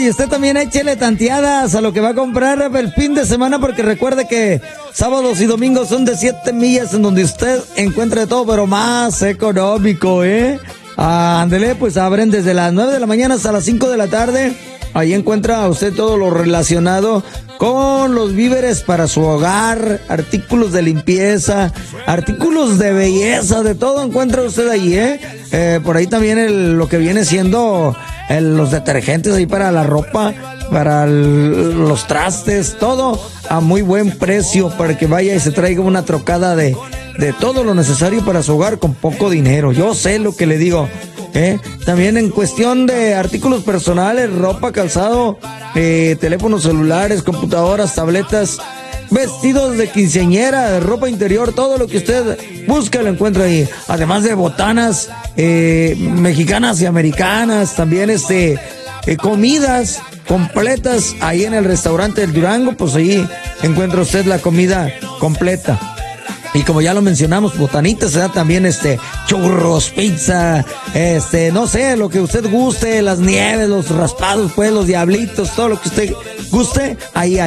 y usted también échele tanteadas a lo que va a comprar el fin de semana, porque recuerde que sábados y domingos son de 7 millas, en donde usted encuentra de todo, pero más económico, ándele, pues abren desde las 9 de la mañana hasta las 5 de la tarde. Ahí encuentra usted todo lo relacionado con los víveres para su hogar, artículos de limpieza, artículos de belleza, de todo encuentra usted ahí, por ahí también lo que viene siendo los detergentes ahí para la ropa, para los trastes, todo a muy buen precio para que vaya y se traiga una trocada de todo lo necesario para su hogar con poco dinero. Yo sé lo que le digo. También en cuestión de artículos personales, ropa, calzado, teléfonos celulares, computadoras, tabletas, vestidos de quinceañera, ropa interior, todo lo que usted busca lo encuentra ahí. Además de botanas mexicanas y americanas, también comidas completas ahí en el restaurante del Durango, pues ahí encuentra usted la comida completa. Y como ya lo mencionamos, botanitas, se da también churros, pizza, no sé, lo que usted guste, las nieves, los raspados, pues, los diablitos, todo lo que usted guste, ahí hay.